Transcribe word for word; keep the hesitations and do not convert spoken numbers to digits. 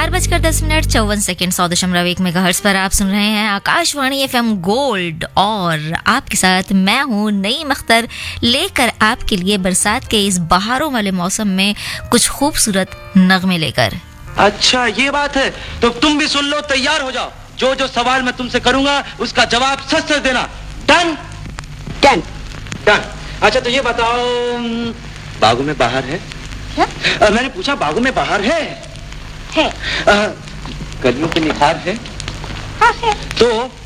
चार बजकर दस मिनट चौवन सेकेंड सौ दशमलव एक मेगाहर्ट्ज पर आप सुन रहे हैं आकाशवाणी एफएम गोल्ड और आपके साथ मैं हूँ नईम अख्तर, लेकर आपके लिए बरसात के इस बहारों वाले मौसम में कुछ खूबसूरत नगमे लेकर। अच्छा ये बात है, तो तुम भी सुन लो, तैयार हो जाओ। जो जो सवाल मैं तुमसे करूंगा उसका जवाब सच सच देना। Done done done. अच्छा तो ये बताओ, बागों में बाहर है? क्या? आ, मैंने पूछा बागों में बाहर है? है। कलियों पे निखार है? हाँ है। तो